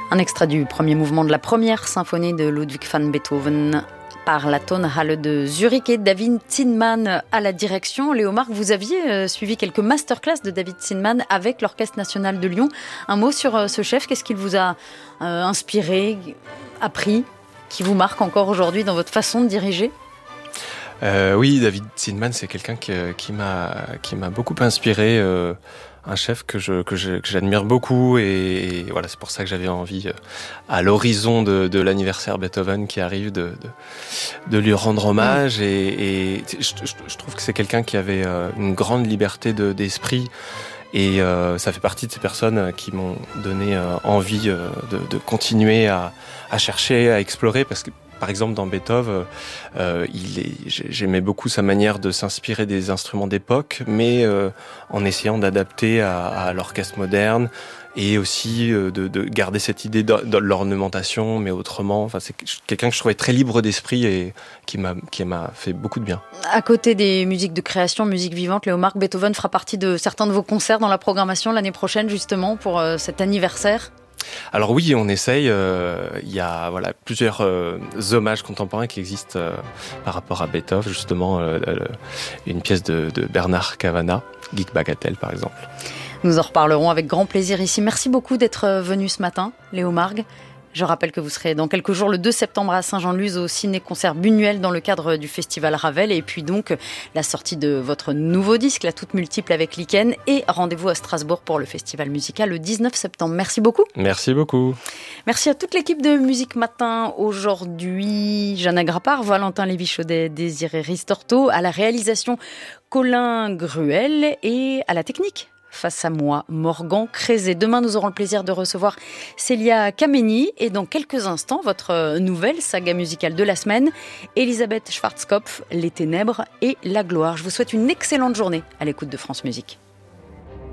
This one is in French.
Un extrait du premier mouvement de la première symphonie de Ludwig van Beethoven par la Tonhalle de Zurich et David Zinman à la direction. Léo Marc, vous aviez suivi quelques masterclass de David Zinman avec l'Orchestre National de Lyon. Un mot sur ce chef, qu'est-ce qu'il vous a inspiré, appris, qui vous marque encore aujourd'hui dans votre façon de diriger ? Oui, David Zinman, c'est quelqu'un qui m'a beaucoup inspiré. Un chef que j'admire beaucoup et voilà, c'est pour ça que j'avais envie à l'horizon de l'anniversaire Beethoven qui arrive de lui rendre hommage et je trouve que c'est quelqu'un qui avait une grande liberté d'esprit et ça fait partie de ces personnes qui m'ont donné envie de continuer à chercher, à explorer parce que par exemple, dans Beethoven, j'aimais beaucoup sa manière de s'inspirer des instruments d'époque, mais en essayant d'adapter à l'orchestre moderne et aussi de garder cette idée de l'ornementation, mais autrement. Enfin, c'est quelqu'un que je trouvais très libre d'esprit et qui m'a fait beaucoup de bien. À côté des musiques de création, musique vivante, Léo Marc, Beethoven fera partie de certains de vos concerts dans la programmation l'année prochaine, justement, pour cet anniversaire. Alors oui, on essaye. Il y a plusieurs hommages contemporains qui existent par rapport à Beethoven, justement une pièce de Bernard Cavana, Geek Bagatelle par exemple. Nous en reparlerons avec grand plaisir ici. Merci beaucoup d'être venu ce matin, Léo Marc. Je rappelle que vous serez dans quelques jours, le 2 septembre à Saint-Jean-de-Luz, au Ciné-Concert Buñuel dans le cadre du Festival Ravel. Et puis donc, la sortie de votre nouveau disque, La Toute Multiple avec Lichen. Et rendez-vous à Strasbourg pour le Festival Musical le 19 septembre. Merci beaucoup. Merci beaucoup. Merci à toute l'équipe de Musique Matin. Aujourd'hui, Jeanne Grappard, Valentin Lévy-Chaudet, Désiré Ristorto, à la réalisation Colin Gruel et à la technique. Face à moi, Morgan Crézé. Demain, nous aurons le plaisir de recevoir Célia Kameni et dans quelques instants, votre nouvelle saga musicale de la semaine, Elisabeth Schwarzkopf, Les Ténèbres et La Gloire. Je vous souhaite une excellente journée à l'écoute de France Musique.